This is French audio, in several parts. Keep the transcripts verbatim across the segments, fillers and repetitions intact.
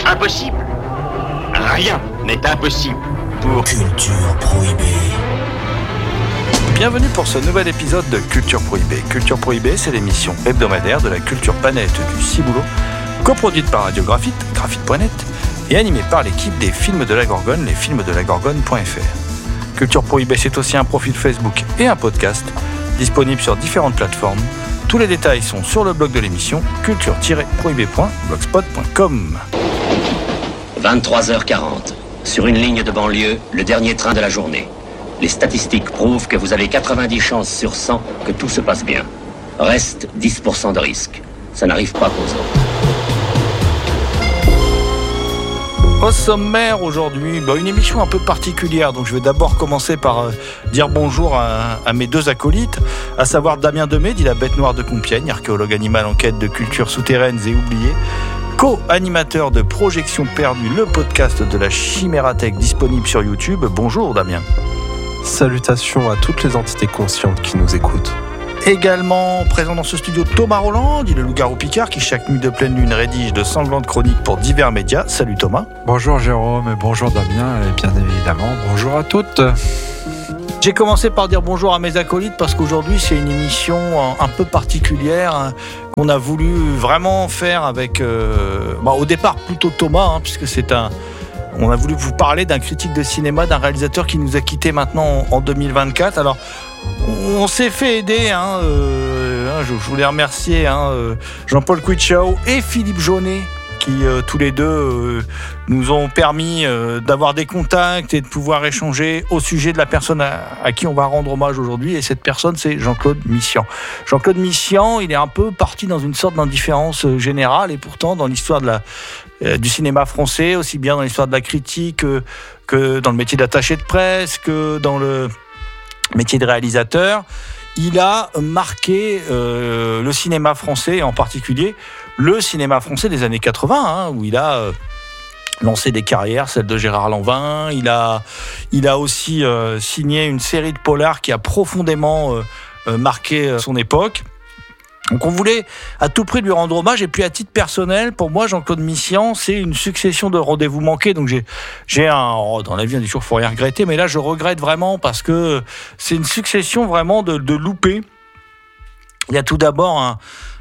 Impossible. Rien n'est impossible pour Culture Prohibée. Bienvenue pour ce nouvel épisode de Culture Prohibée. Culture Prohibée, c'est l'émission hebdomadaire de la culture planète du Ciboulot, coproduite par Radio Graphite, graphite point net, et animée par l'équipe des films de la Gorgone, les films de la gorgone point f r. Culture Prohibée, c'est aussi un profil Facebook et un podcast, disponible sur différentes plateformes. Tous les détails sont sur le blog de l'émission, culture tiret prohibée point blogspot point com. vingt-trois heures quarante. Sur une ligne de banlieue, le dernier train de la journée. Les statistiques prouvent que vous avez quatre-vingt-dix chances sur cent que tout se passe bien. Reste dix pour cent de risque. Ça n'arrive pas qu'aux autres. Au sommaire aujourd'hui, bah une émission un peu particulière, donc je vais d'abord commencer par euh, dire bonjour à, à mes deux acolytes, à savoir Damien Demey, dit la bête noire de Compiègne, archéologue animal en quête de cultures souterraines et oubliées, co-animateur de Projection Perdue, le podcast de la Chimérathèque disponible sur YouTube. Bonjour Damien. Salutations à toutes les entités conscientes qui nous écoutent. Également présent dans ce studio Thomas Roland, dit le loup-garou Picard, qui chaque nuit de pleine lune rédige de sanglantes chroniques pour divers médias. Salut Thomas. Bonjour Jérôme et bonjour Damien, et bien évidemment bonjour à toutes. J'ai commencé par dire bonjour à mes acolytes parce qu'aujourd'hui c'est une émission un peu particulière qu'on a voulu vraiment faire avec, euh, bah, au départ plutôt Thomas, hein, puisque c'est un... On a voulu vous parler d'un critique de cinéma, d'un réalisateur qui nous a quittés maintenant en deux mille vingt-quatre. Alors, on s'est fait aider, hein, euh, je, je voulais remercier hein, euh, Jean-Paul Quichao et Philippe Jaunet, qui euh, tous les deux euh, nous ont permis euh, d'avoir des contacts et de pouvoir échanger au sujet de la personne à, à qui on va rendre hommage aujourd'hui. Et cette personne, c'est Jean-Claude Missian. Jean-Claude Missian, il est un peu parti dans une sorte d'indifférence générale, et pourtant dans l'histoire de la euh, du cinéma français, aussi bien dans l'histoire de la critique euh, que dans le métier d'attaché de presse, que dans le métier de réalisateur, il a marqué euh, le cinéma français, en particulier le cinéma français des années quatre-vingts, hein, où il a euh, lancé des carrières, celle de Gérard Lanvin. Il a, il a aussi euh, signé une série de polars qui a profondément euh, euh, marqué son époque. Donc on voulait à tout prix lui rendre hommage, et puis à titre personnel, pour moi Jean-Claude Missian, c'est une succession de rendez-vous manqués. Donc j'ai, j'ai un, oh, dans la vie on dit toujours faut rien regretter, mais là je regrette vraiment parce que c'est une succession vraiment de, de loupés. Il y a tout d'abord un,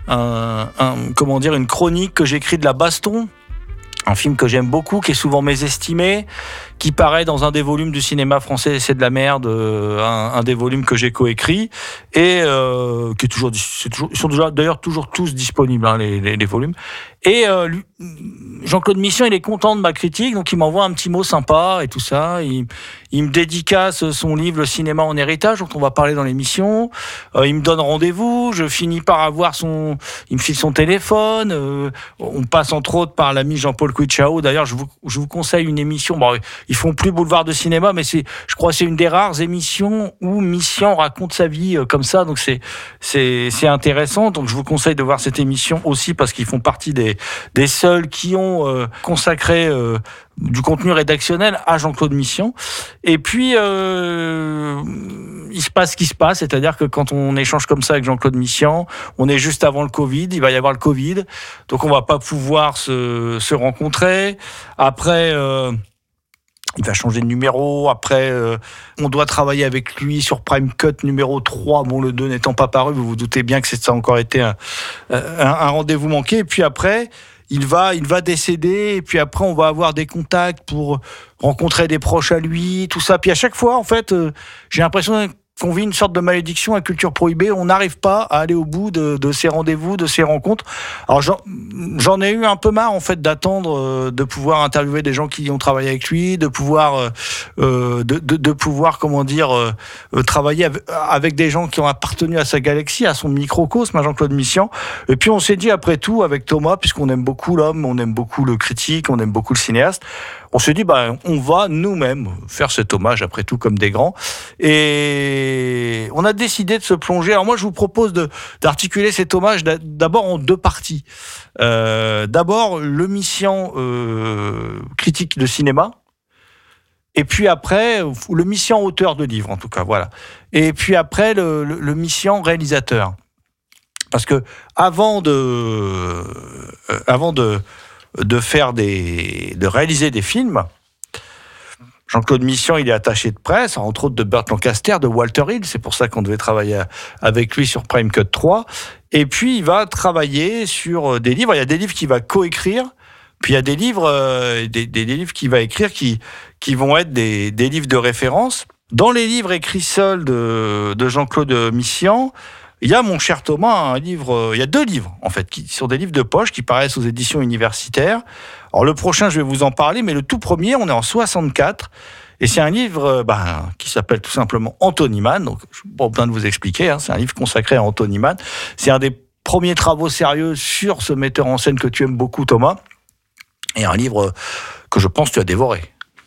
un, un, comment dire, une chronique que j'écris de La Baston, un film que j'aime beaucoup, qui est souvent mésestimé, qui paraît dans un des volumes du cinéma français, c'est de la merde, un, un des volumes que j'ai coécrit, et euh, qui est toujours, c'est toujours, ils sont déjà, d'ailleurs toujours tous disponibles, hein, les, les, les volumes. Et euh, lui, Jean-Claude Missian, il est content de ma critique, donc il m'envoie un petit mot sympa et tout ça. Il, il me dédicace son livre Le cinéma en héritage, dont on va parler dans l'émission. Euh, il me donne rendez-vous. Je finis par avoir son, il me file son téléphone. Euh, on passe entre autres par l'ami Jean-Paul Quichao. D'ailleurs, je vous, je vous conseille une émission. Bon, ils font plus Boulevard de cinéma, mais c'est, je crois, que c'est une des rares émissions où Missian raconte sa vie euh, comme ça. Donc c'est, c'est, c'est intéressant. Donc je vous conseille de voir cette émission aussi parce qu'ils font partie des des seuls qui ont euh, consacré euh, du contenu rédactionnel à Jean-Claude Missian. Et puis, euh, il se passe ce qui se passe, c'est-à-dire que quand on échange comme ça avec Jean-Claude Missian, on est juste avant le Covid, il va y avoir le Covid, donc on va pas pouvoir se, se rencontrer. Après... Euh, il va changer de numéro. Après, euh, on doit travailler avec lui sur Prime Cut numéro trois. Bon, le deux n'étant pas paru, vous vous doutez bien que ça a encore été un, un, un rendez-vous manqué. Et puis après, il va, il va décéder. Et puis après, on va avoir des contacts pour rencontrer des proches à lui, tout ça. Puis à chaque fois, en fait, euh, j'ai l'impression qu'on vit une sorte de malédiction à Culture Prohibée. On n'arrive pas à aller au bout de, de ces rendez-vous, de ces rencontres. Alors j'en, j'en ai eu un peu marre en fait d'attendre, euh, de pouvoir interviewer des gens qui ont travaillé avec lui, de pouvoir, euh, de, de, de pouvoir comment dire, euh, travailler avec, avec des gens qui ont appartenu à sa galaxie, à son microcosme, à Jean-Claude Missian. Et puis on s'est dit après tout avec Thomas, puisqu'on aime beaucoup l'homme, on aime beaucoup le critique, on aime beaucoup le cinéaste. On s'est dit, bah, on va nous-mêmes faire cet hommage, après tout, comme des grands. Et on a décidé de se plonger. Alors moi, je vous propose de, d'articuler cet hommage d'abord en deux parties. Euh, d'abord, le Missian euh, critique de cinéma. Et puis après, le Missian auteur de livres, en tout cas, voilà. Et puis après, le, le, le Missian réalisateur. Parce que avant de... Euh, avant de de faire des, de réaliser des films. Jean-Claude Mission, il est attaché de presse, entre autres de Burt Lancaster, de Walter Hill. C'est pour ça qu'on devait travailler avec lui sur Prime Cut trois. Et puis, il va travailler sur des livres. Il y a des livres qu'il va coécrire. Puis, il y a des livres, euh, des, des, des livres qu'il va écrire qui, qui vont être des, des livres de référence. Dans les livres écrits seuls de, de Jean-Claude Mission, il y a, mon cher Thomas, un livre, il y a deux livres, en fait, qui sont des livres de poche qui paraissent aux éditions universitaires. Alors, le prochain, je vais vous en parler, mais le tout premier, on est en soixante-quatre, et c'est un livre ben, qui s'appelle tout simplement Anthony Mann, donc je n'ai pas besoin de vous expliquer, hein, c'est un livre consacré à Anthony Mann. C'est un des premiers travaux sérieux sur ce metteur en scène que tu aimes beaucoup, Thomas, et un livre que je pense que tu as dévoré.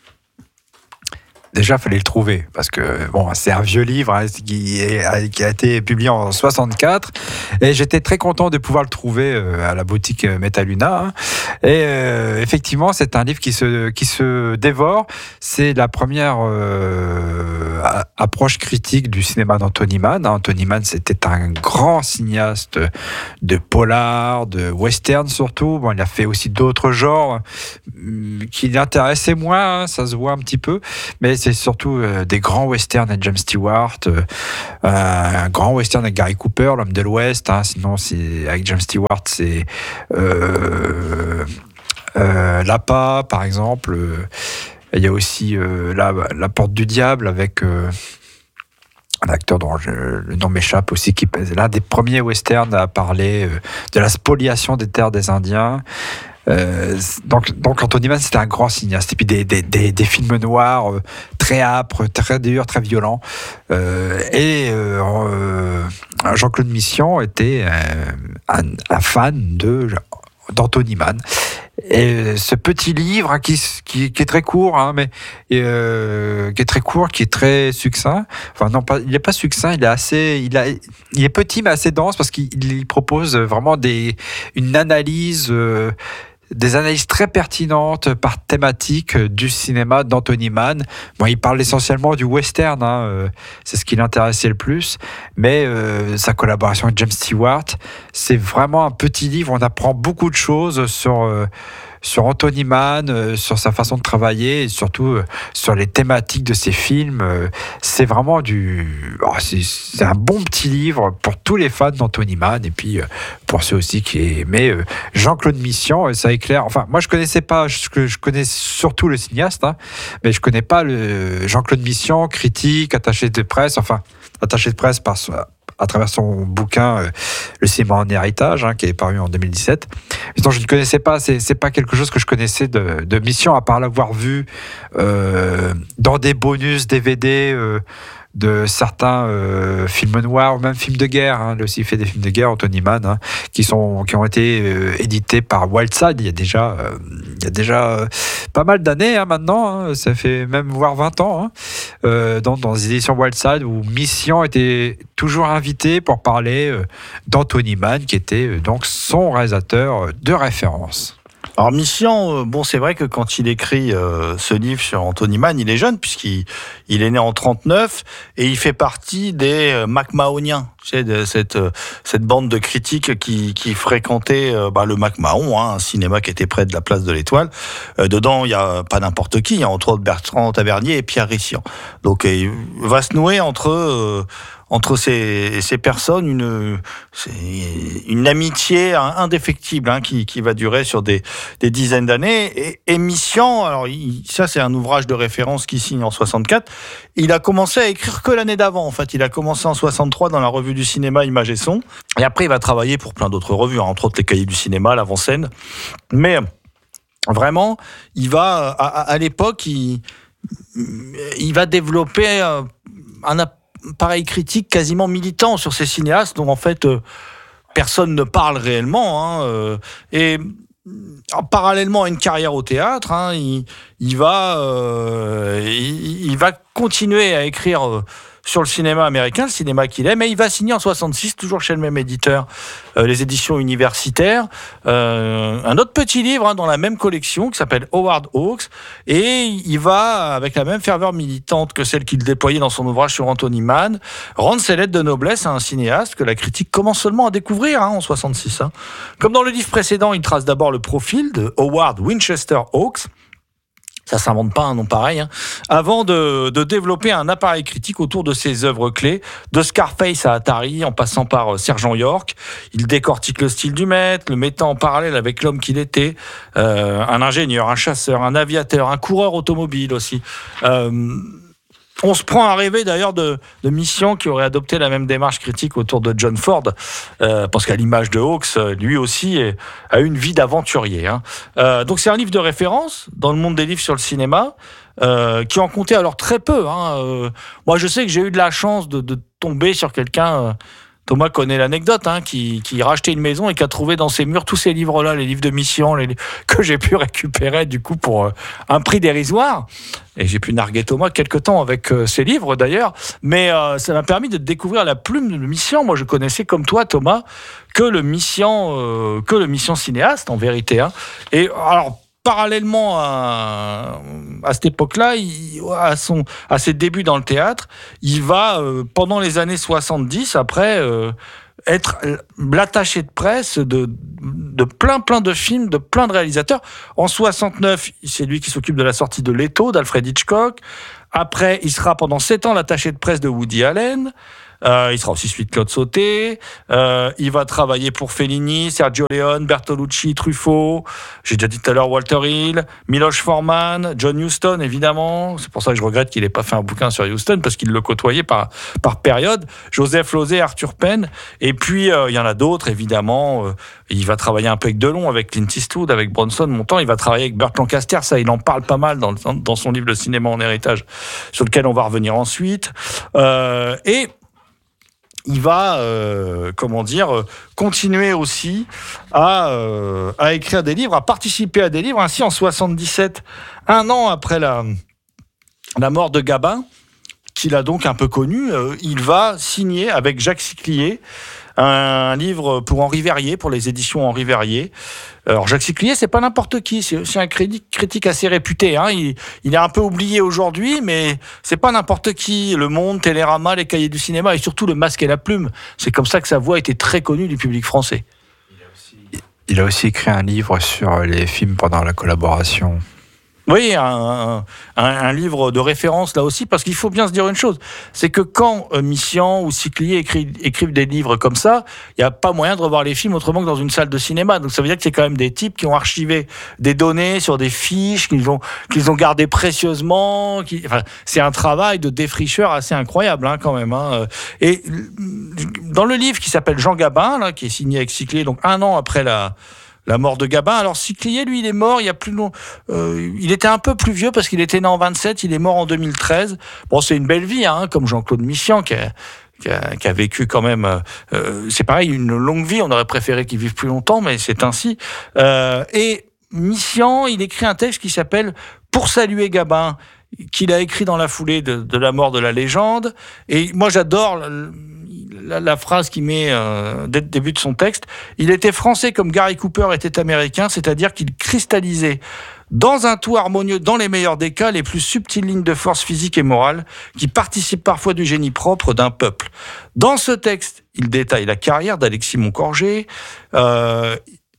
Déjà, il fallait le trouver, parce que bon, c'est un vieux livre hein, qui, est, qui a été publié en soixante-quatre, et j'étais très content de pouvoir le trouver euh, à la boutique Metaluna. Hein. Et euh, effectivement, c'est un livre qui se, qui se dévore. C'est la première euh, approche critique du cinéma d'Anthony Mann. Anthony Mann, c'était un grand cinéaste de polar, de western surtout. Bon, il a fait aussi d'autres genres qui l'intéressaient moins, hein, ça se voit un petit peu, mais c'est surtout euh, des grands westerns avec James Stewart, euh, un grand western avec Gary Cooper, l'homme de l'Ouest. Hein, sinon, c'est, avec James Stewart, c'est euh, euh, Lapa, par exemple. Il y a aussi euh, la, la Porte du Diable avec euh, un acteur dont je, le nom m'échappe aussi, qui est l'un des premiers westerns à parler euh, de la spoliation des terres des Indiens. Euh, donc, donc Anthony Mann, c'était un grand cinéaste. Et puis des, des, des, des films noirs euh, très âpres, très durs, très violents. Euh, et euh, Jean-Claude Mission était euh, un, un fan de, d'Anthony Mann. Et ce petit livre hein, qui, qui, qui est très court, hein, mais euh, qui est très court, qui est très succinct. Enfin non, pas, il n'est pas succinct, il est assez, il a, il est petit mais assez dense parce qu'il il propose vraiment des, une analyse. Euh, des analyses très pertinentes par thématique du cinéma d'Anthony Mann. Bon, il parle essentiellement du western, hein, euh, c'est ce qui l'intéressait le plus, mais euh, sa collaboration avec James Stewart, c'est vraiment un petit livre, on apprend beaucoup de choses sur... Euh, sur Anthony Mann, euh, sur sa façon de travailler et surtout euh, sur les thématiques de ses films. Euh, c'est vraiment du... Oh, c'est, c'est un bon petit livre pour tous les fans d'Anthony Mann et puis euh, pour ceux aussi qui aimaient euh, Jean-Claude Mission. Ça éclaire... Enfin, moi, je connaissais pas... Je, je connais surtout le cinéaste, hein, mais je connais pas le Jean-Claude Mission, critique, attaché de presse, enfin, attaché de presse par... à travers son bouquin euh, Le cinéma en héritage, hein, qui est paru en deux mille dix-sept. Et donc je ne connaissais pas, c'est, c'est pas quelque chose que je connaissais de, de Mission, à part l'avoir vu euh, dans des bonus D V D euh, de certains euh, films noirs ou même films de guerre. Hein. Il a aussi fait des films de guerre, Anthony Mann, hein, qui, sont, qui ont été euh, édités par Wildside il y a déjà, euh, il y a déjà euh, pas mal d'années hein, maintenant. Hein. Ça fait même voire vingt ans. Hein, euh, dans, dans les éditions Wildside où Mission était toujours invité pour parler euh, d'Anthony Mann, qui était euh, donc son réalisateur de référence. Alors Mission, bon c'est vrai que quand il écrit euh, ce livre sur Anthony Mann, il est jeune puisqu'il il est né en trente-neuf et il fait partie des euh, MacMahoniens, tu sais, de cette euh, cette bande de critiques qui qui fréquentaient euh, bah, le MacMahon, hein, un cinéma qui était près de la place de l'Étoile. Euh, dedans il y a pas n'importe qui, il y a entre autres Bertrand Tavernier et Pierre Rissian. Donc euh, il va se nouer entre euh, entre ces, ces personnes une, une amitié indéfectible hein, qui, qui va durer sur des, des dizaines d'années. Et, et Mission, alors il, ça c'est un ouvrage de référence qu'il signe en soixante-quatre, il a commencé à écrire que l'année d'avant. En fait, il a commencé en soixante-trois dans la revue du cinéma Images et Sons. Et après, il va travailler pour plein d'autres revues, hein, entre autres les Cahiers du cinéma, l'Avant-Scène. Mais vraiment, il va, à, à l'époque, il, il va développer un pareil critique quasiment militant sur ces cinéastes dont en fait euh, personne ne parle réellement hein, euh, et euh, parallèlement à une carrière au théâtre hein, il, il va euh, il, il va continuer à écrire euh, sur le cinéma américain, le cinéma qu'il aime, et il va signer en soixante-six, toujours chez le même éditeur, euh, les éditions universitaires, euh, un autre petit livre hein, dans la même collection qui s'appelle Howard Hawks, et il va, avec la même ferveur militante que celle qu'il déployait dans son ouvrage sur Anthony Mann, rendre ses lettres de noblesse à un cinéaste que la critique commence seulement à découvrir hein, en soixante-six. Hein. Comme dans le livre précédent, il trace d'abord le profil de Howard Winchester Hawks, ça s'invente pas un nom pareil, hein. Avant de, de développer un appareil critique autour de ses œuvres clés, de Scarface à Atari, en passant par euh, Sergent York. Il décortique le style du maître, le mettant en parallèle avec l'homme qu'il était, euh, un ingénieur, un chasseur, un aviateur, un coureur automobile aussi. Euh, On se prend à rêver d'ailleurs de, de missions qui auraient adopté la même démarche critique autour de John Ford, euh, parce qu'à l'image de Hawks, lui aussi est, a une vie d'aventurier. Hein. Euh, donc c'est un livre de référence dans le monde des livres sur le cinéma, euh, qui en comptait alors très peu. Hein. Euh, moi je sais que j'ai eu de la chance de, de tomber sur quelqu'un... Euh, Thomas connaît l'anecdote, hein, qui, qui rachetait une maison et qui a trouvé dans ses murs tous ces livres-là, les livres de mission, les, que j'ai pu récupérer du coup pour euh, un prix dérisoire. Et j'ai pu narguer Thomas quelque temps avec euh, ces livres d'ailleurs. Mais euh, ça m'a permis de découvrir la plume de Mission. Moi, je connaissais comme toi, Thomas, que le Mission, euh, que le Mission cinéaste en vérité. Hein. Et alors. Parallèlement à, à cette époque-là, il, à, son, à ses débuts dans le théâtre, il va, euh, pendant les années soixante-dix, après, euh, être l'attaché de presse de, de plein, plein de films, de plein de réalisateurs. En soixante-neuf, c'est lui qui s'occupe de la sortie de Leto, d'Alfred Hitchcock. Après, il sera pendant sept ans l'attaché de presse de Woody Allen. Euh, il sera aussi suite Claude Sauté. Euh, il va travailler pour Fellini, Sergio Leone, Bertolucci, Truffaut. J'ai déjà dit tout à l'heure Walter Hill, Miloš Forman, John Huston, évidemment. C'est pour ça que je regrette qu'il n'ait pas fait un bouquin sur Huston, parce qu'il le côtoyait par, par période. Joseph Losey, Arthur Penn. Et puis, euh, il y en a d'autres, évidemment. Euh, il va travailler un peu avec Delon, avec Clint Eastwood, avec Bronson, Montant. Il va travailler avec Burt Lancaster. Ça, il en parle pas mal dans, dans son livre Le cinéma en héritage, sur lequel on va revenir ensuite. Euh, et il va, euh, comment dire, continuer aussi à, euh, à écrire des livres, à participer à des livres. Ainsi, en soixante-dix-sept, un an après la, la mort de Gabin, qu'il a donc un peu connu, euh, il va signer avec Jacques Siclier un livre pour Henri Verrier, pour les éditions Henri Verrier. Alors Jacques Siclier, c'est pas n'importe qui, c'est, c'est un critique assez réputé. Hein. Il, il est un peu oublié aujourd'hui, mais c'est pas n'importe qui. Le Monde, Télérama, les Cahiers du cinéma et surtout Le Masque et la Plume. C'est comme ça que sa voix était très connue du public français. Il a aussi, il a aussi écrit un livre sur les films pendant la collaboration. Oui, un, un, un livre de référence là aussi, parce qu'il faut bien se dire une chose, c'est que quand euh, Mission ou Siclier écrit, écrivent des livres comme ça, il n'y a pas moyen de revoir les films autrement que dans une salle de cinéma. Donc ça veut dire que c'est quand même des types qui ont archivé des données sur des fiches, qu'ils ont, qu'ils ont gardées précieusement. Qui, enfin, c'est un travail de défricheur assez incroyable hein, quand même. Hein. Et dans le livre qui s'appelle Jean Gabin, là, qui est signé avec Siclier, donc un an après la... La mort de Gabin. Alors Siclier, lui, il est mort il y a plus long. Euh, il était un peu plus vieux parce qu'il était né en vingt-sept. Il est mort en deux mille treize. Bon, c'est une belle vie, hein, comme Jean-Claude Missian qui a, qui a, qui a vécu quand même. Euh, c'est pareil, une longue vie. On aurait préféré qu'il vive plus longtemps, mais c'est ainsi. Euh, et Missian, il écrit un texte qui s'appelle Pour saluer Gabin, qu'il a écrit dans la foulée de, de la mort de la légende. Et moi, j'adore La, la phrase qu'il met euh, dès le début de son texte. Il était français comme Gary Cooper était américain, c'est-à-dire qu'il cristallisait dans un tout harmonieux, dans les meilleurs des cas, les plus subtiles lignes de force physique et morale qui participent parfois du génie propre d'un peuple. Dans ce texte, il détaille la carrière d'Alexis Moncorgé. Euh,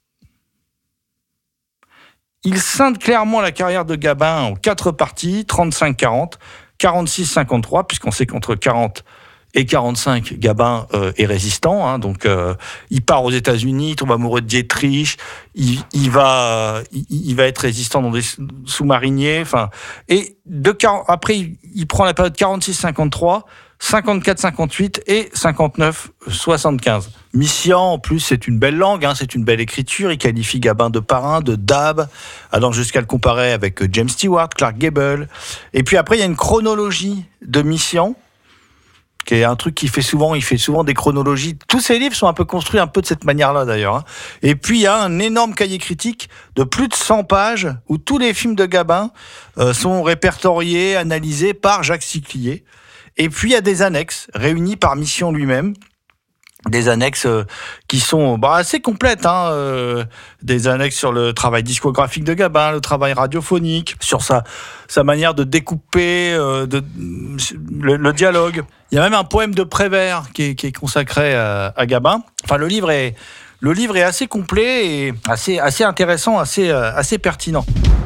il scinde clairement la carrière de Gabin en quatre parties, trente-cinq quarante, quarante-six cinquante-trois, puisqu'on sait qu'entre quarante et quarante-cinq, Gabin euh, est résistant, hein, donc euh, il part aux États-Unis, tombe amoureux de Dietrich, il, il va, il, il va être résistant dans des sous-mariniers, enfin, et de après il, il prend la période quarante-six cinquante-trois, cinquante-quatre cinquante-huit et cinquante-neuf soixante-quinze. Missian, en plus, c'est une belle langue, hein, c'est une belle écriture. Il qualifie Gabin de parrain, de dab, allant jusqu'à le comparer avec James Stewart, Clark Gable. Et puis après, il y a une chronologie de Missian, qui est un truc qu'il fait souvent, il fait souvent des chronologies. Tous ses livres sont un peu construits un peu de cette manière-là, d'ailleurs. Hein. Et puis, il y a un énorme cahier critique de plus de cent pages où tous les films de Gabin euh, sont répertoriés, analysés par Jacques Siclier. Et puis il y a des annexes réunies par Mission lui-même. Des annexes euh, qui sont bah, assez complètes, hein, euh, des annexes sur le travail discographique de Gabin, le travail radiophonique, sur sa, sa manière de découper euh, de, le, le dialogue. Il y a même un poème de Prévert qui est, qui est consacré à, à Gabin. Enfin, le livre est, le livre est assez complet et assez, assez intéressant, assez, euh, assez pertinent.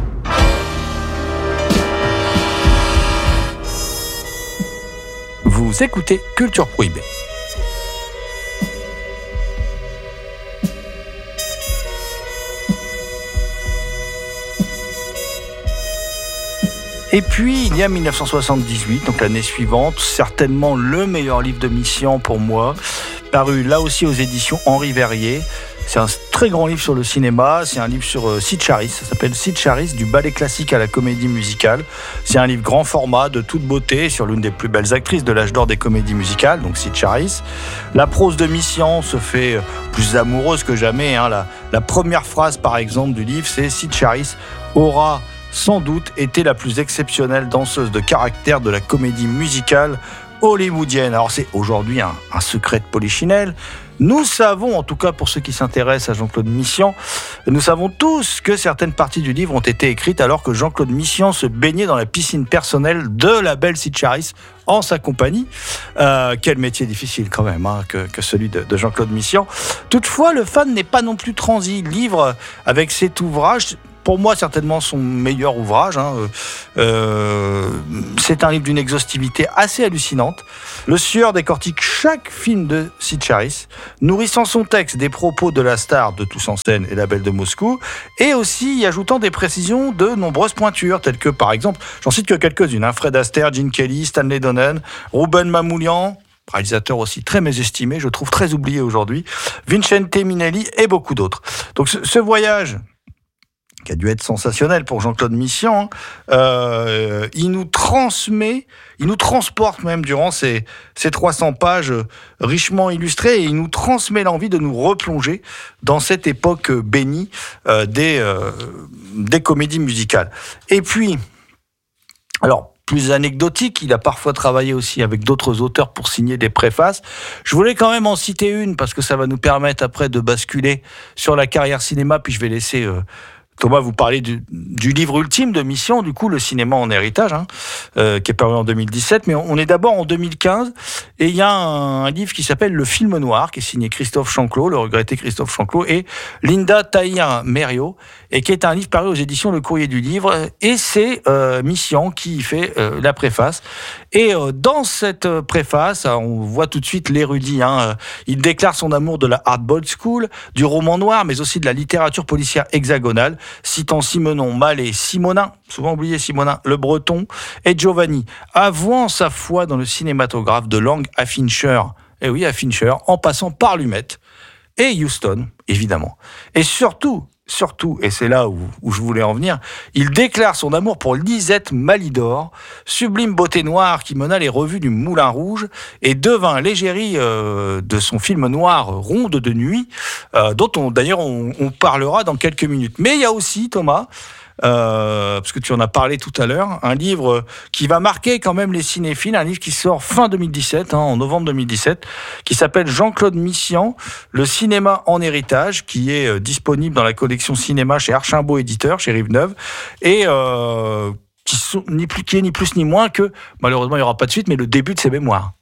Vous écoutez Culture Prohibée. Et puis, il y a dix-neuf cent soixante-dix-huit, donc l'année suivante, certainement le meilleur livre de Mission pour moi, paru là aussi aux éditions Henri Verrier. C'est un très grand livre sur le cinéma, c'est un livre sur euh, Cyd Charisse, ça s'appelle Cyd Charisse, du ballet classique à la comédie musicale. C'est un livre grand format, de toute beauté, sur l'une des plus belles actrices de l'âge d'or des comédies musicales, donc Cyd Charisse. La prose de Mission se fait plus amoureuse que jamais, hein. La, la première phrase, par exemple, du livre, c'est « Cyd Charisse aura sans doute été la plus exceptionnelle danseuse de caractère de la comédie musicale hollywoodienne ». Alors c'est aujourd'hui un, un secret de polichinelle. Nous savons, en tout cas pour ceux qui s'intéressent à Jean-Claude Mission, nous savons tous que certaines parties du livre ont été écrites alors que Jean-Claude Mission se baignait dans la piscine personnelle de la belle Cyd Charisse en sa compagnie. Euh, quel métier difficile quand même, hein, que, que celui de, de Jean-Claude Mission. Toutefois, le fan n'est pas non plus transi. Livre avec cet ouvrage, pour moi, certainement son meilleur ouvrage. Hein. Euh, c'est un livre d'une exhaustivité assez hallucinante. Le Sieur décortique chaque film de Cyd Charisse, nourrissant son texte des propos de la star de Tous en scène et La Belle de Moscou, et aussi y ajoutant des précisions de nombreuses pointures, telles que, par exemple, j'en cite que quelques-unes, hein, Fred Astaire, Gene Kelly, Stanley Donen, Ruben Mamoulian, réalisateur aussi très mésestimé, je trouve très oublié aujourd'hui, Vincente Minelli et beaucoup d'autres. Donc ce, ce voyage, qui a dû être sensationnel pour Jean-Claude Mission, euh, il nous transmet, il nous transporte même durant ces, ces trois cents pages richement illustrées, et il nous transmet l'envie de nous replonger dans cette époque bénie euh, des, euh, des comédies musicales. Et puis, alors, plus anecdotique, il a parfois travaillé aussi avec d'autres auteurs pour signer des préfaces. Je voulais quand même en citer une, parce que ça va nous permettre après de basculer sur la carrière cinéma, puis je vais laisser... Euh, Thomas, vous parlez du, du livre ultime de Mission, du coup, le cinéma en héritage, hein, euh, qui est paru en deux mille dix-sept. Mais on est d'abord en deux mille quinze, et il y a un, un livre qui s'appelle Le Film Noir, qui est signé Christophe Chanclot, le regretté Christophe Chanclot, et Linda Tahir-Mériot, et qui est un livre paru aux éditions Le Courrier du Livre. Et c'est euh, Mission qui fait euh, la préface. Et euh, dans cette préface, on voit tout de suite l'érudit. Hein, il déclare son amour de la hardboiled school, du roman noir, mais aussi de la littérature policière hexagonale, citant Simenon, Mallet, Simonin, souvent oublié Simonin, Le Breton et Giovanni, avouant sa foi dans le cinématographe de langue à Fincher, et oui, à Fincher, en passant par Lumet et Huston, évidemment. Et surtout, surtout, et c'est là où, où je voulais en venir, il déclare son amour pour Lisette Malidor, sublime beauté noire qui mena les revues du Moulin Rouge et devint l'égérie euh, de son film noir Ronde de nuit, euh, dont on, d'ailleurs on, on parlera dans quelques minutes. Mais il y a aussi, Thomas, Euh, parce que tu en as parlé tout à l'heure, un livre qui va marquer quand même les cinéphiles, un livre qui sort fin deux mille dix-sept, hein, en novembre deux mille dix-sept, qui s'appelle Jean-Claude Mission, le cinéma en héritage, qui est euh, disponible dans la collection cinéma chez Archambault Éditeur, chez Rive-Neuve, et euh, qui, sont, ni plus, qui est ni plus ni moins que, malheureusement il n'y aura pas de suite, mais le début de ses mémoires.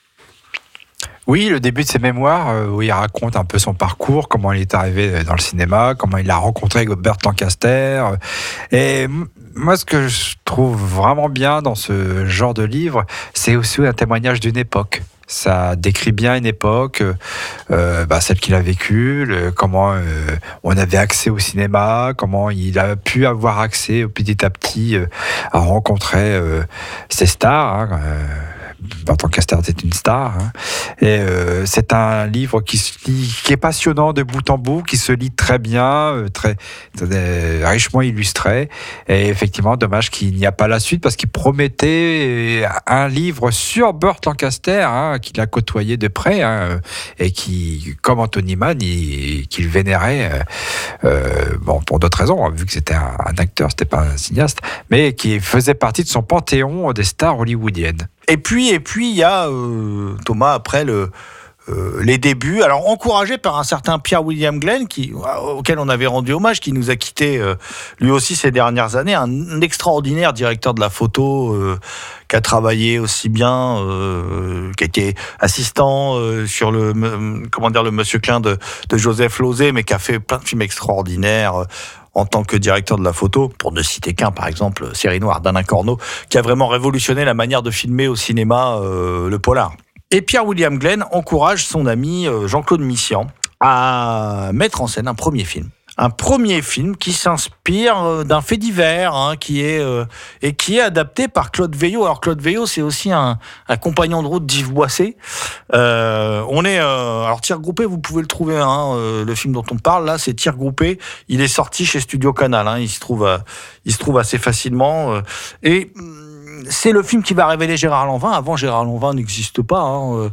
Oui, le début de ses mémoires, euh, où il raconte un peu son parcours, comment il est arrivé dans le cinéma, comment il a rencontré Burt Lancaster. Et moi, ce que je trouve vraiment bien dans ce genre de livre, c'est aussi un témoignage d'une époque. Ça décrit bien une époque, euh, bah, celle qu'il a vécue, le, comment euh, on avait accès au cinéma, comment il a pu avoir accès petit à petit euh, à rencontrer euh, ces stars. Hein, euh, Burt Lancaster était une star, hein. Et euh, c'est un livre qui se lit, qui est passionnant de bout en bout, qui se lit très bien, euh, très, très richement illustré. Et effectivement, dommage qu'il n'y a pas la suite, parce qu'il promettait un livre sur Burt Lancaster, hein, qu'il a côtoyé de près, hein, et qui, comme Anthony Mann, il, qu'il vénérait, euh, bon, pour d'autres raisons, vu que c'était un, un acteur, c'était pas un cinéaste, mais qui faisait partie de son panthéon des stars hollywoodiennes. Et puis, et puis, il y a euh, Thomas après le. Euh, les débuts, alors encouragé par un certain Pierre William Glenn, qui, auquel on avait rendu hommage, qui nous a quittés euh, lui aussi ces dernières années, un, un extraordinaire directeur de la photo, euh, qui a travaillé aussi bien, euh, qui a été assistant euh, sur le, euh, comment dire, le Monsieur Klein de, de Joseph Losey, mais qui a fait plein de films extraordinaires. Euh, en tant que directeur de la photo, pour ne citer qu'un, par exemple, Série Noire d'Alain Corneau, qui a vraiment révolutionné la manière de filmer au cinéma euh, le polar. Et Pierre William Glenn encourage son ami Jean-Claude Missian à mettre en scène un premier film. Un premier film qui s'inspire d'un fait divers, hein, qui est euh, et qui est adapté par Claude Veillot. Alors Claude Veillot, c'est aussi un, un compagnon de route d'Yves Boisset. Euh, on est euh, alors Tir groupé, vous pouvez le trouver. Hein, euh, le film dont on parle là, c'est Tir groupé. Il est sorti chez Studio Canal. Hein, il se trouve, euh, il se trouve assez facilement. Euh, et c'est le film qui va révéler Gérard Lanvin. Avant, Gérard Lanvin n'existe pas. Hein,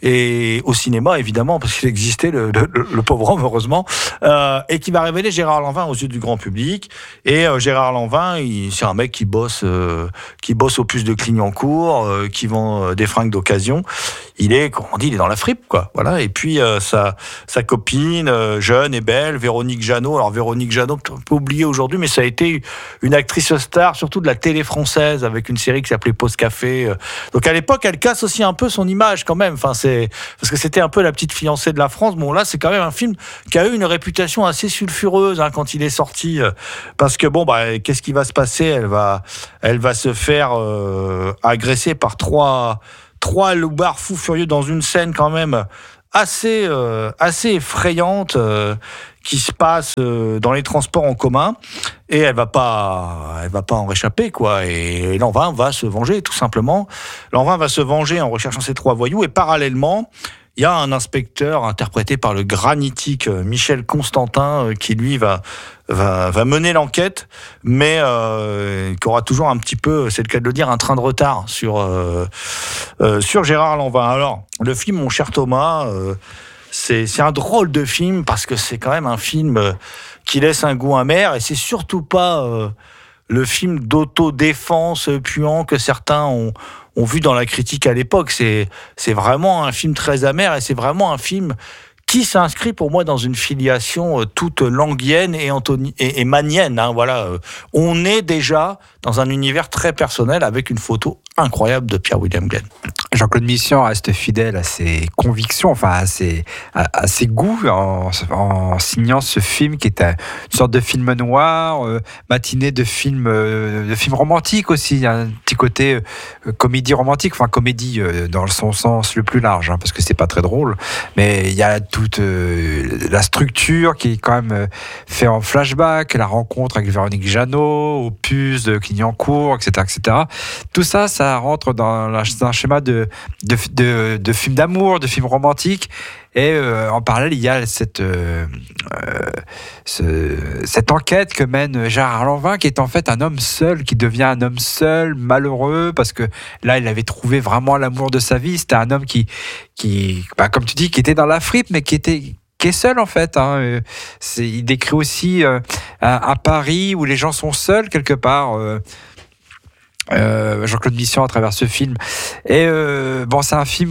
et au cinéma, évidemment, parce qu'il existait, le, le, le pauvre homme, heureusement. Euh, et qui va révéler Gérard Lanvin aux yeux du grand public. Et euh, Gérard Lanvin, il, c'est un mec qui bosse, euh, qui bosse au puce de Clignancourt, euh, qui vend euh, des fringues d'occasion. Il est, comme on dit, il est dans la fripe, quoi. Voilà. Et puis, euh, sa, sa copine, euh, jeune et belle, Véronique Jeannot. Alors, Véronique Jeannot, on peut oublier aujourd'hui, mais ça a été une actrice star, surtout de la télé française, avec une série qui s'appelait Pause Café. Donc, à l'époque, elle casse aussi un peu son image, quand même. Enfin, c'est, parce que c'était un peu la petite fiancée de la France. Bon, là, c'est quand même un film qui a eu une réputation assez sulfureuse, hein, quand il est sorti. Parce que, bon, bah, qu'est-ce qui va se passer? Elle va, elle va se faire euh, agresser par trois, trois loupards fous furieux dans une scène, quand même, assez, euh, assez effrayante, euh, qui se passe euh, dans les transports en commun, et elle va pas, elle va pas en réchapper, quoi. Et Lanvin va se venger, tout simplement. Lanvin va se venger en recherchant ces trois voyous, et parallèlement, il y a un inspecteur interprété par le granitique Michel Constantin qui, lui, va, va, va mener l'enquête, mais euh, qui aura toujours un petit peu, c'est le cas de le dire, un train de retard sur, euh, euh, sur Gérard Lanvin. Alors, le film, mon cher Thomas, euh, c'est, c'est un drôle de film parce que c'est quand même un film qui laisse un goût amer, et c'est surtout pas euh, le film d'autodéfense puant que certains ont ont vu dans la critique à l'époque. C'est, c'est vraiment un film très amer, et c'est vraiment un film qui s'inscrit pour moi dans une filiation euh, toute languienne et, Antoni- et, et manienne. Hein, voilà. Euh, on est déjà dans un univers très personnel avec une photo incroyable de Pierre William Glenn. Jean-Claude Missian reste fidèle à ses convictions, enfin à ses, à, à ses goûts en, en signant ce film qui est une sorte de film noir, euh, matinée de film, euh, de film romantique aussi. Il y a un petit côté euh, comédie romantique, enfin comédie euh, dans son sens le plus large, hein, parce que c'est pas très drôle, mais il y a toute euh, la structure qui est quand même euh, fait en flashback, la rencontre avec Véronique Jeannot, au puce de Clignancourt, et cetera, et cetera. Tout ça, ça rentre dans un schéma de De, de, de films d'amour, de films romantiques, et euh, en parallèle il y a cette, euh, euh, ce, cette enquête que mène Gérard Lanvin, qui est en fait un homme seul, qui devient un homme seul, malheureux, parce que là il avait trouvé vraiment l'amour de sa vie. C'était un homme qui, qui bah, comme tu dis, qui était dans la fripe, mais qui était qui est seul en fait. Hein. C'est, il décrit aussi euh, un, un Paris où les gens sont seuls quelque part. Euh, Euh, Jean-Claude Missian à travers ce film, et euh, bon, c'est un film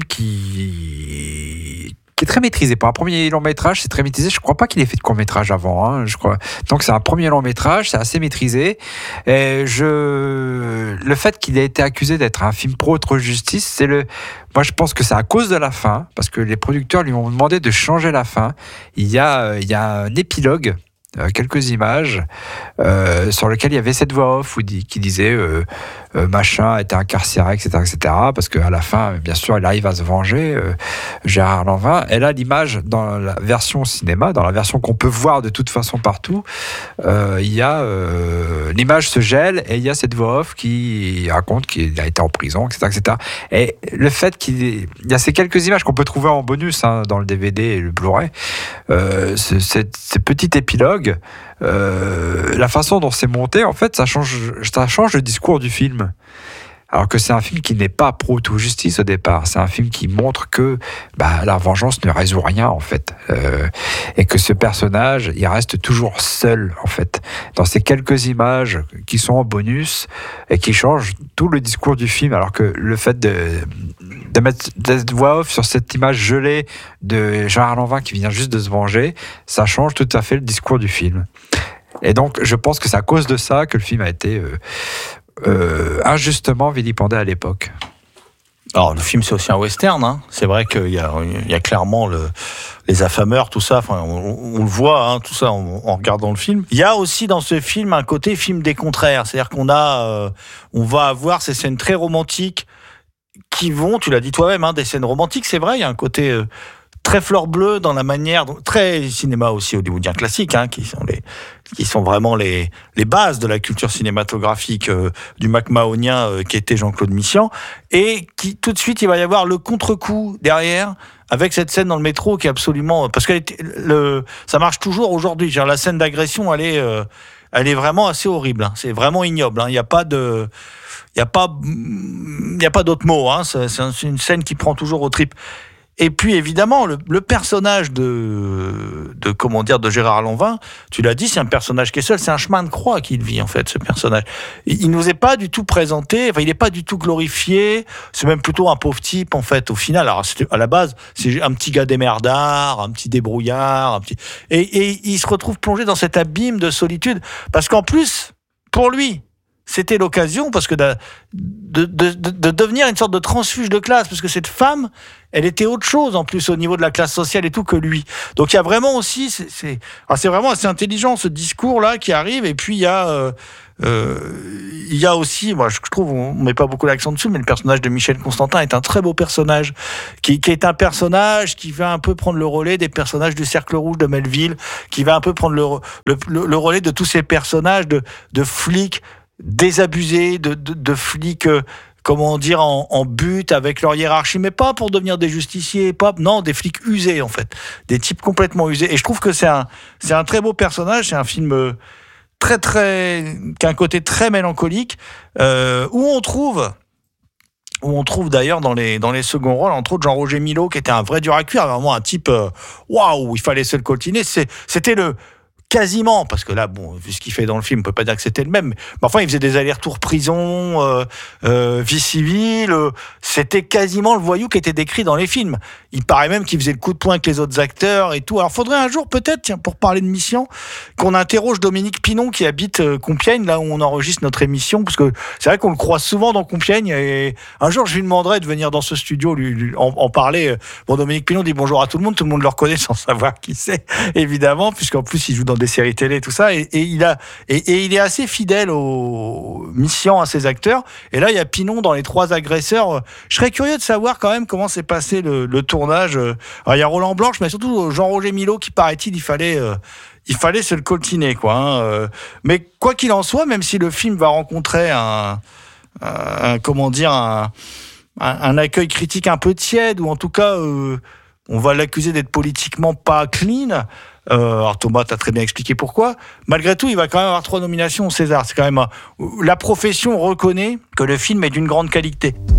qui qui est très maîtrisé. Pour un premier long métrage, c'est très maîtrisé. Je crois pas qu'il ait fait de court métrage avant, hein, je crois. Donc c'est un premier long métrage, c'est assez maîtrisé. Et je, le fait qu'il ait été accusé d'être un film pro-justice, c'est le, moi je pense que c'est à cause de la fin, parce que les producteurs lui ont demandé de changer la fin. Il y a, il y a un épilogue, quelques images euh, sur lesquelles il y avait cette voix off où dit, qui disait euh, euh, machin a été incarcéré, et cetera, et cetera. Parce qu'à la fin, bien sûr, il arrive à se venger, euh, Gérard Lanvin. Et là, l'image dans la version cinéma, dans la version qu'on peut voir de toute façon partout, euh, il y a euh, l'image se gèle et il y a cette voix off qui raconte qu'il a été en prison, et cetera, et cetera. Et le fait qu'il y, il y a ces quelques images qu'on peut trouver en bonus, hein, dans le D V D et le Blu-ray, euh, ce, cette, ce petit épilogue. Euh, la façon dont c'est monté, en fait, ça change, ça change le discours du film. Alors que c'est un film qui n'est pas pro-tout-justice au départ. C'est un film qui montre que bah, la vengeance ne résout rien, en fait. Euh, et que ce personnage, il reste toujours seul, en fait. Dans ces quelques images qui sont en bonus et qui changent tout le discours du film. Alors que le fait de, de mettre de voix off sur cette image gelée de Gérard Lanvin qui vient juste de se venger, ça change tout à fait le discours du film. Et donc, je pense que c'est à cause de ça que le film a été euh, euh, injustement vilipendé à l'époque. Alors, le film, c'est aussi un western. Hein. C'est vrai qu'il y a, il y a clairement le, les affameurs, tout ça. Enfin, on, on le voit, hein, tout ça, en, en regardant le film. Il y a aussi dans ce film un côté film des contraires. C'est-à-dire qu'on a, euh, on va avoir ces scènes très romantiques qui vont, tu l'as dit toi-même, hein, des scènes romantiques. C'est vrai, il y a un côté euh, très fleur bleue dans la manière, très cinéma aussi hollywoodien classique, hein, qui sont les, qui sont vraiment les, les bases de la culture cinématographique euh, du MacMahonien euh, qui était Jean-Claude Missian, et qui tout de suite il va y avoir le contre-coup derrière avec cette scène dans le métro qui est absolument, parce que le, ça marche toujours aujourd'hui. Genre, la scène d'agression, elle est, euh, elle est vraiment assez horrible. Hein. C'est vraiment ignoble. Hein. Il n'y a pas de, il y a pas, il y a pas d'autre mot. Hein. C'est, c'est une scène qui prend toujours aux tripes. Et puis évidemment le, le personnage de, de comment dire de Gérard Lanvin, tu l'as dit, c'est un personnage qui est seul, c'est un chemin de croix qu'il vit en fait, ce personnage. Il, il nous est pas du tout présenté, enfin il est pas du tout glorifié, c'est même plutôt un pauvre type en fait au final. Alors c'était, à la base c'est un petit gars démerdard, un petit débrouillard, un petit et, et il se retrouve plongé dans cet abîme de solitude parce qu'en plus pour lui c'était l'occasion parce que de, de, de, de devenir une sorte de transfuge de classe, parce que cette femme, elle était autre chose en plus au niveau de la classe sociale et tout que lui. Donc il y a vraiment aussi, c'est, c'est, alors c'est vraiment assez intelligent ce discours-là qui arrive. Et puis il y a, euh, euh, il y a aussi, moi je trouve, on met pas beaucoup l'accent dessus, mais le personnage de Michel Constantin est un très beau personnage, qui, qui est un personnage qui va un peu prendre le relais des personnages du Cercle Rouge de Melville, qui va un peu prendre le, le, le, le relais de tous ces personnages de, de flics désabusés, de, de, de flics, euh, comment dire, en, en but avec leur hiérarchie, mais pas pour devenir des justiciers, pas, non, des flics usés en fait, des types complètement usés. Et je trouve que c'est un, c'est un très beau personnage, c'est un film euh, très très, qui a un côté très mélancolique, euh, où on trouve, où on trouve d'ailleurs dans les dans les seconds rôles, entre autres Jean-Roger Milot, qui était un vrai dur à cuire, vraiment un type, waouh, wow, il fallait se le coltiner. C'est, c'était le quasiment, parce que là, bon, vu ce qu'il fait dans le film, on peut pas dire que c'était le même. Mais enfin, il faisait des allers-retours prison, euh, euh, vie civile. Euh, c'était quasiment le voyou qui était décrit dans les films. Il paraît même qu'il faisait le coup de poing avec les autres acteurs et tout. Alors, faudrait un jour, peut-être, tiens, pour parler de Mission, qu'on interroge Dominique Pinon qui habite euh, Compiègne, là où on enregistre notre émission, parce que c'est vrai qu'on le croise souvent dans Compiègne. Et un jour, je lui demanderai de venir dans ce studio, lui, lui en, en parler. Bon, Dominique Pinon dit bonjour à tout le monde. Tout le monde le reconnaît sans savoir qui c'est, évidemment, puisqu'en plus, il joue dans des séries télé, tout ça, et, et il a et, et il est assez fidèle aux missions, à ses acteurs. Et là, il y a Pinon dans Les Trois Agresseurs. Je serais curieux de savoir quand même comment s'est passé le, le tournage. Alors, il y a Roland Blanche, mais surtout Jean-Roger Milot, qui paraît-il, il fallait, euh, il fallait se le coltiner, quoi. Hein. Mais quoi qu'il en soit, même si le film va rencontrer un, un comment dire, un, un, un accueil critique un peu tiède, ou en tout cas, euh, on va l'accuser d'être politiquement pas clean. Euh, alors Thomas, t'as très bien expliqué pourquoi. Malgré tout, il va quand même avoir trois nominations au César. C'est quand même un... La profession reconnaît que le film est d'une grande qualité.